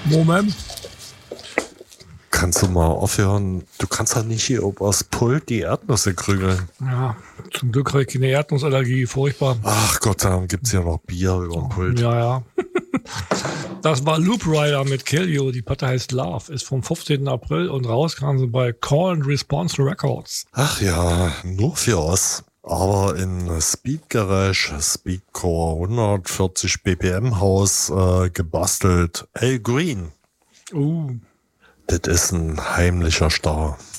Moment. Kannst du mal aufhören? Du kannst doch nicht hier übers Pult die Erdnüsse krügeln. Ja, zum Glück habe ich keine Erdnussallergie. Furchtbar. Ach Gott, da gibt's ja noch Bier über dem Pult. Ja. Das war Loop Rider mit Kill You. Die Platte heißt Love. Ist vom 15. April und rauskam sie bei Call and Response Records. Ach ja, nur für uns. Aber in Speed Garage, Speedcore 140 BPM Haus gebastelt. Al Green. Das ist ein heimlicher Star.